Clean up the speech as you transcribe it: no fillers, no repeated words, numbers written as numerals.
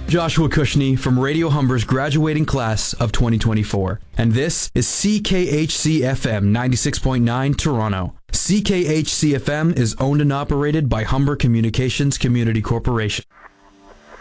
Joshua Cushney from Radio Humber's graduating class of 2024, and this is CKHC-FM 96.9 Toronto. CKHC-FM is owned and operated by Humber Communications Community Corporation.